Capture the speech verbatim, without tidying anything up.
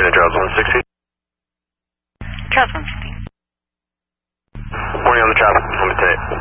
unit, Charles one sixty. Charles one sixty. Morning on the traffic, limit to eight.